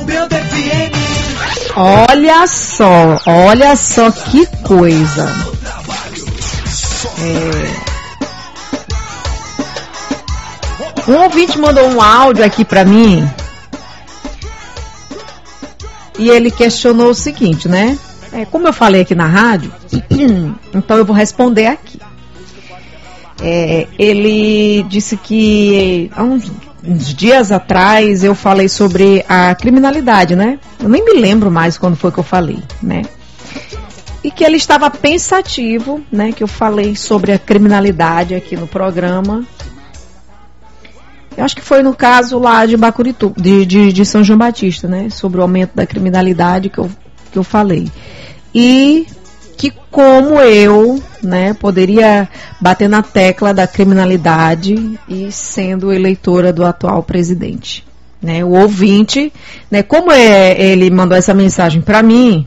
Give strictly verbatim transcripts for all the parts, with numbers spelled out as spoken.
Olha só, olha só que coisa. É... Um ouvinte mandou um áudio aqui pra mim e ele questionou o seguinte, né? É, como eu falei aqui na rádio, então eu vou responder aqui. É, ele disse que há uns, uns dias atrás eu falei sobre a criminalidade, né? Eu nem me lembro mais quando foi que eu falei, né? E que ele estava pensativo, né? Que eu falei sobre a criminalidade aqui no programa. Eu acho que foi no caso lá de Bacuritu, de, de, de São João Batista, né? Sobre o aumento da criminalidade que eu, que eu falei. E que como eu, né, poderia bater na tecla da criminalidade e sendo eleitora do atual presidente. Né? O ouvinte, né, como é, ele mandou essa mensagem para mim,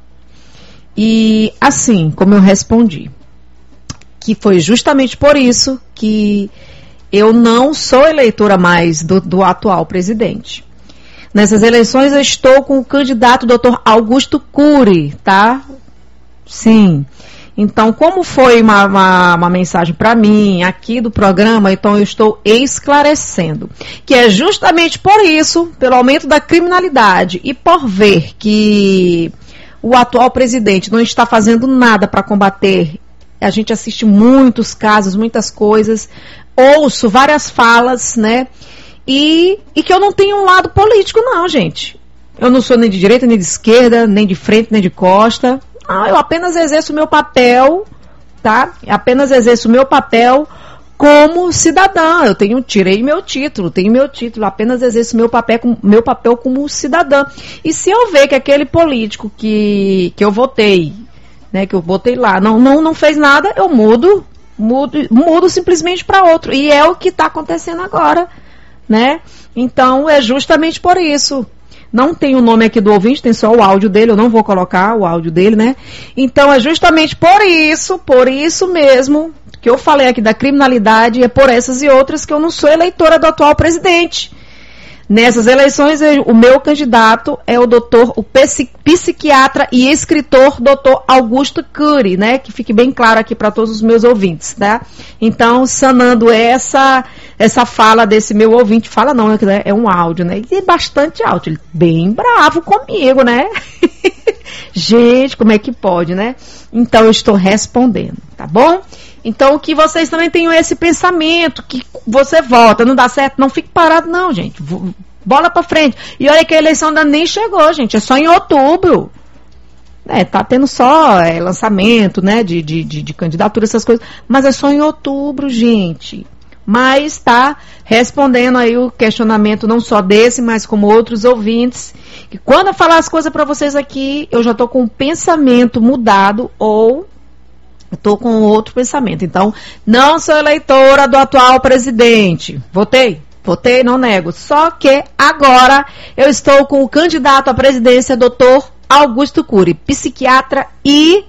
e assim, como eu respondi, que foi justamente por isso que eu não sou eleitora mais do, do atual presidente. Nessas eleições eu estou com o candidato doutor Augusto Cury, tá? Sim. Então, como foi uma, uma, uma mensagem para mim aqui do programa, então eu estou esclarecendo. Que é justamente por isso, pelo aumento da criminalidade e por ver que o atual presidente não está fazendo nada para combater. A gente assiste muitos casos, muitas coisas, ouço várias falas, né? E, e que eu não tenho um lado político, não, gente. Eu não sou nem de direita, nem de esquerda, nem de frente, nem de costa. Não, eu apenas exerço o meu papel, tá? Apenas exerço o meu papel como cidadã. Eu tenho, tirei meu título, tenho meu título, apenas exerço meu papel, meu papel como cidadã. E se eu ver que aquele político que, que eu votei, né, que eu botei lá, não, não, não fez nada, eu mudo, mudo, mudo simplesmente para outro. E é o que está acontecendo agora, né? Então, é justamente por isso. Não tem o nome aqui do ouvinte, tem só o áudio dele, eu não vou colocar o áudio dele, né? Então, é justamente por isso, por isso mesmo, que eu falei aqui da criminalidade, e é por essas e outras que eu não sou eleitora do atual presidente. Nessas eleições, o meu candidato é o doutor, o psiquiatra e escritor doutor Augusto Cury, né? Que fique bem claro aqui para todos os meus ouvintes, tá? Então, sanando essa, essa fala desse meu ouvinte, fala não, é um áudio, né? E é bastante áudio, ele bem bravo comigo, né? Gente, como é que pode, né? Então, eu estou respondendo, tá bom? Então, que vocês também tenham esse pensamento, que você vota, não dá certo, não fique parado não, gente. Bola pra frente. E olha que a eleição ainda nem chegou, gente, é só em outubro. É, tá tendo só é, lançamento, né, de, de, de, de candidatura, essas coisas, mas é só em outubro, gente. Mas tá respondendo aí o questionamento não só desse, mas como outros ouvintes, que quando eu falar as coisas pra vocês aqui, eu já tô com o pensamento mudado ou... Estou com outro pensamento. Então, não sou eleitora do atual presidente. Votei? Votei, não nego. Só que agora eu estou com o candidato à presidência, doutor Augusto Cury, psiquiatra e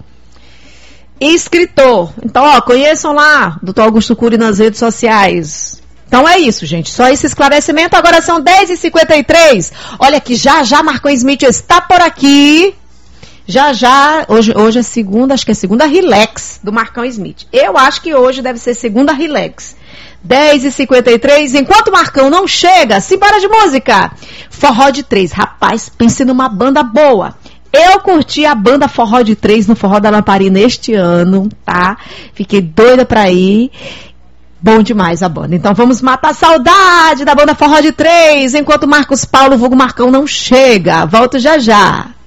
escritor. Então, ó, conheçam lá, doutor Augusto Cury nas redes sociais. Então é isso, gente. Só esse esclarecimento. Agora são dez e cinquenta e três. Olha que já já Marcão Smith está por aqui. Já, já, hoje, hoje é segunda, acho que é segunda relax do Marcão Smith. Eu acho que hoje deve ser segunda relax. dez e cinquenta e três, enquanto o Marcão não chega, simbora de música. Forró de Três, rapaz, pense numa banda boa. Eu curti a banda Forró de Três no Forró da Lamparina este ano, tá? Fiquei doida pra ir. Bom demais a banda. Então vamos matar a saudade da banda Forró de Três, enquanto Marcos Paulo, vulgo Marcão, não chega. Volto já já.